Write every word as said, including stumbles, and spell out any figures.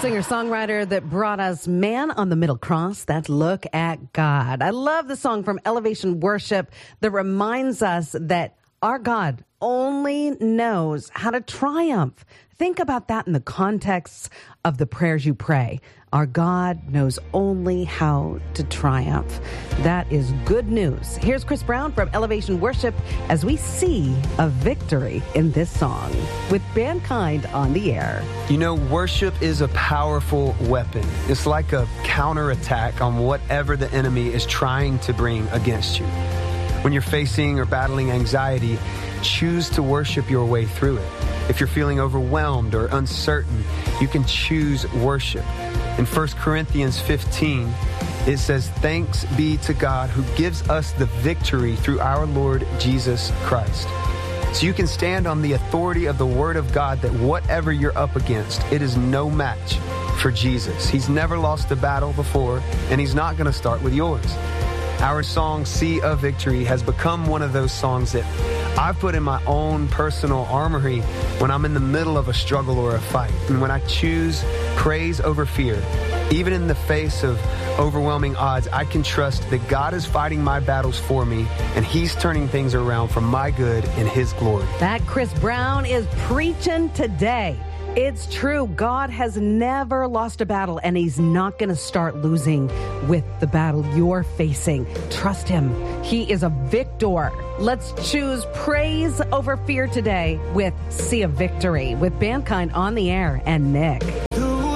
singer-songwriter that brought us Man on the Middle Cross. That's Look at God. I love the song from Elevation Worship that reminds us that our God only knows how to triumph. Think about that in the context of the prayers you pray. Our God knows only how to triumph. That is good news. Here's Chris Brown from Elevation Worship as we see a victory in this song with Mankind on the air. You know, worship is a powerful weapon. It's like a counterattack on whatever the enemy is trying to bring against you. When you're facing or battling anxiety, choose to worship your way through it. If you're feeling overwhelmed or uncertain, you can choose worship. In First Corinthians fifteen, it says, "Thanks be to God who gives us the victory through our Lord Jesus Christ." So you can stand on the authority of the Word of God that whatever you're up against, it is no match for Jesus. He's never lost a battle before, and He's not going to start with yours. Our song, Sea of Victory, has become one of those songs that I've put in my own personal armory when I'm in the middle of a struggle or a fight. And when I choose praise over fear, even in the face of overwhelming odds, I can trust that God is fighting my battles for me, and He's turning things around for my good and His glory. That Chris Brown is preaching today. It's true. God has never lost a battle, and He's not going to start losing with the battle you're facing. Trust Him. He is a victor. Let's choose praise over fear today with Sea of Victory with Mankind on the air and Nick.